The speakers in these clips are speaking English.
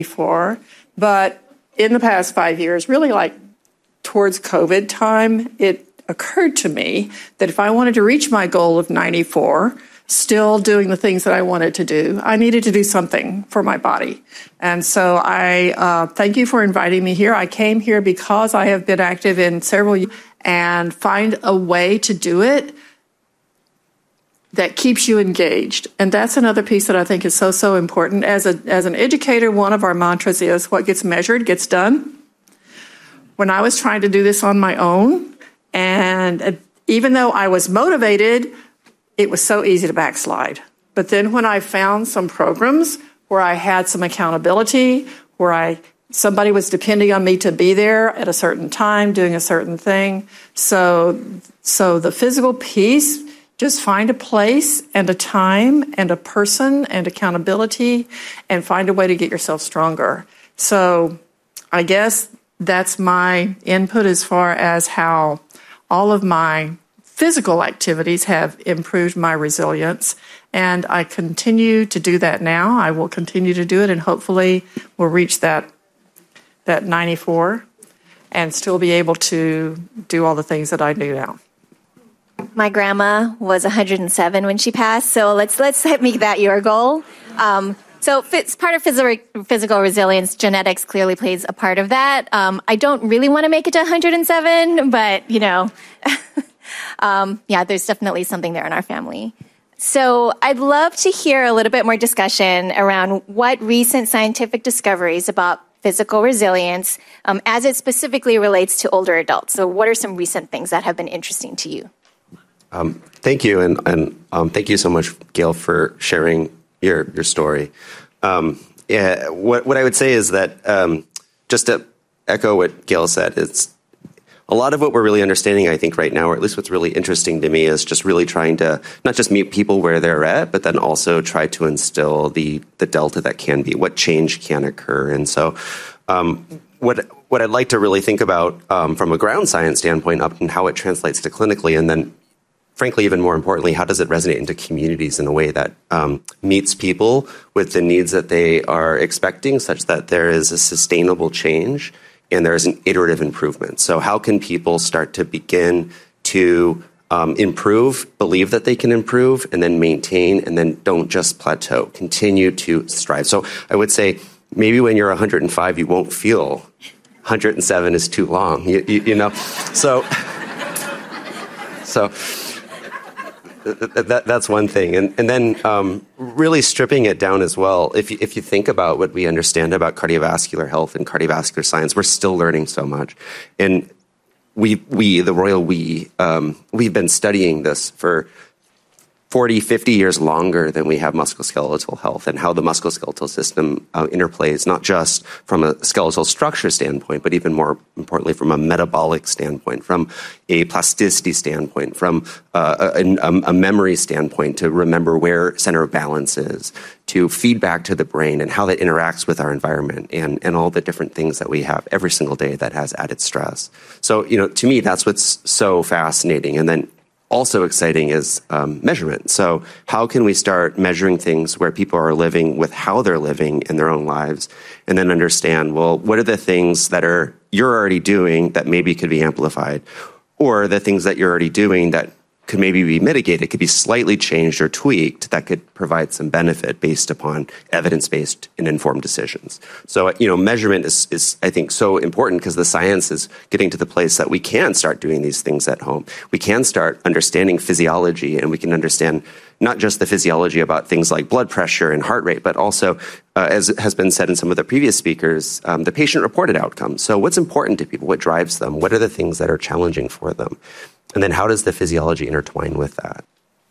before, but in the past 5 years, really like towards COVID time, it occurred to me that if I wanted to reach my goal of 94, still doing the things that I wanted to do, I needed to do something for my body. And so I thank you for inviting me here. I came here because I have been active in several and find a way to do it that keeps you engaged. And that's another piece that I think is so important. As an educator, one of our mantras is what gets measured gets done. When I was trying to do this on my own, and even though I was motivated, it was so easy to backslide. But then when I found some programs where I had some accountability, where somebody was depending on me to be there at a certain time, doing a certain thing. So the physical piece, just find a place and a time and a person and accountability and find a way to get yourself stronger. So I guess that's my input as far as how all of my physical activities have improved my resilience. And I continue to do that now. I will continue to do it, and hopefully we'll reach that 94 and still be able to do all the things that I do now. My grandma was 107 when she passed, so let's make that your goal. So it's part of physical resilience. Genetics clearly plays a part of that. I don't really want to make it to 107, but, yeah, there's definitely something there in our family. So I'd love to hear a little bit more discussion around what recent scientific discoveries about physical resilience as it specifically relates to older adults. So what are some recent things that have been interesting to you? Thank you, and thank you so much, Gail, for sharing your story. What I would say is that just to echo what Gail said, it's a lot of what we're really understanding, I think, right now, or at least what's really interesting to me, is just really trying to not just meet people where they're at, but then also try to instill the delta that can be, what change can occur. And so what I'd like to really think about from a ground science standpoint up and how it translates to clinically, and then frankly, even more importantly, how does it resonate into communities in a way that meets people with the needs that they are expecting, such that there is a sustainable change and there is an iterative improvement. So how can people start to begin to improve, believe that they can improve, and then maintain, and then don't just plateau, continue to strive. So I would say maybe when you're 105, you won't feel 107 is too long, you know? So that's one thing. And then really stripping it down as well. If you think about what we understand about cardiovascular health and cardiovascular science, we're still learning so much. And we've been studying this for 40, 50 years longer than we have musculoskeletal health, and how the musculoskeletal system interplays, not just from a skeletal structure standpoint, but even more importantly from a metabolic standpoint, from a plasticity standpoint, from a memory standpoint, to remember where center of balance is, to feedback to the brain and how that interacts with our environment, and all the different things that we have every single day that has added stress. So, to me, that's what's so fascinating. And then also exciting is measurement. So how can we start measuring things where people are living with how they're living in their own lives, and then understand, well, what are the things that you're already doing that maybe could be amplified, or the things that you're already doing that could maybe be mitigated, could be slightly changed or tweaked, that could provide some benefit based upon evidence-based and informed decisions. So, measurement is, I think, so important, because the science is getting to the place that we can start doing these things at home. We can start understanding physiology, and we can understand not just the physiology about things like blood pressure and heart rate, but also, as has been said in some of the previous speakers, the patient-reported outcomes. So what's important to people? What drives them? What are the things that are challenging for them? And then how does the physiology intertwine with that?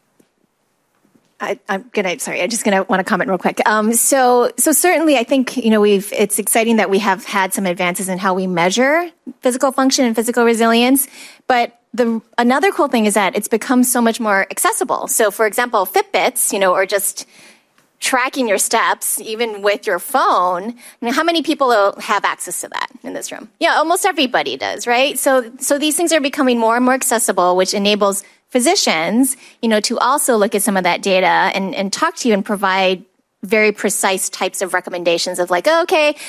I just gonna want to comment real quick. So certainly, I think it's exciting that we have had some advances in how we measure physical function and physical resilience. But another cool thing is that it's become so much more accessible. So, for example, Fitbits, or just tracking your steps, even with your phone. How many people have access to that in this room? Yeah, almost everybody does, right? So these things are becoming more and more accessible, which enables physicians, to also look at some of that data and talk to you and provide very precise types of recommendations of like, okay,